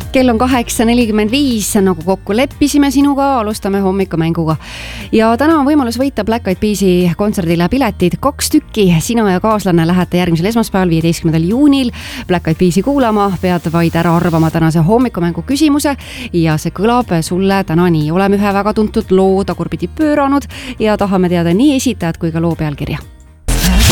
Kell on 8:45, nagu kokku leppisime sinuga, alustame hommikumänguga. Ja täna on võimalus võita Black Eyed Peasi kontserdile piletid 2 tükki. Sina ja kaaslane lähete järgmisel esmaspäeval 15. juunil Black Eyed Peasi kuulama. Pead vaid ära arvama tänase hommikumängu küsimuse ja see kõlab sulle täna nii. Oleme ühe väga tuntud loo tagurpidi pööranud ja tahame teada nii esitajat kui ka loo pealkirja.